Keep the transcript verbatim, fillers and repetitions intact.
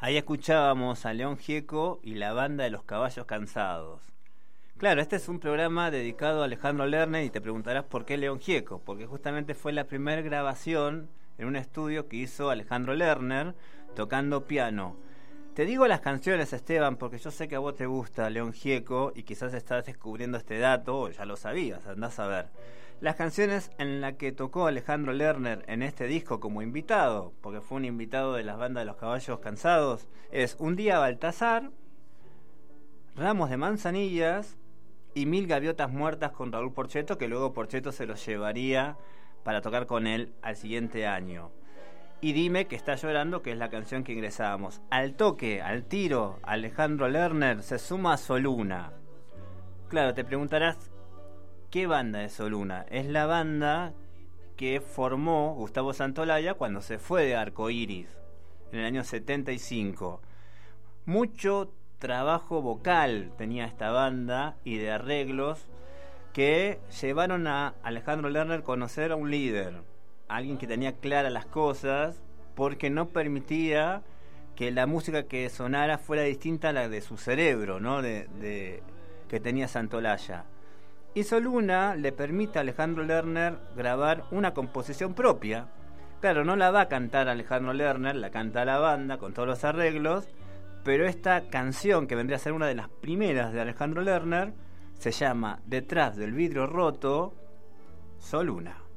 Ahí escuchábamos a León Gieco y la banda de los Caballos Cansados. Claro, este es un programa dedicado a Alejandro Lerner y te preguntarás por qué León Gieco, porque justamente fue la primera grabación en un estudio que hizo Alejandro Lerner tocando piano. Te digo las canciones, Esteban, porque yo sé que a vos te gusta León Gieco y quizás estás descubriendo este dato, o ya lo sabías, andás a ver. Las canciones en las que tocó Alejandro Lerner en este disco como invitado, porque fue un invitado de las bandas de los Caballos Cansados, es Un día Baltasar, Ramos de Manzanillas y Mil Gaviotas Muertas con Raúl Porchetto, que luego Porchetto se los llevaría para tocar con él al siguiente año. Y Dime que está llorando, que es la canción que ingresábamos. Al toque, al tiro, Alejandro Lerner se suma a Soluna. Claro, te preguntarás, ¿qué banda es Soluna? Es la banda que formó Gustavo Santaolalla cuando se fue de Arcoiris en el año setenta y cinco. Mucho trabajo vocal tenía esta banda y de arreglos que llevaron a Alejandro Lerner a conocer a un líder, alguien que tenía claras las cosas, porque no permitía que la música que sonara fuera distinta a la de su cerebro, ¿no? de, de que tenía Santaolalla. Y Soluna le permite a Alejandro Lerner grabar una composición propia. Claro, no la va a cantar Alejandro Lerner, la canta la banda con todos los arreglos, pero esta canción, que vendría a ser una de las primeras de Alejandro Lerner, se llama Detrás del vidrio roto, Soluna.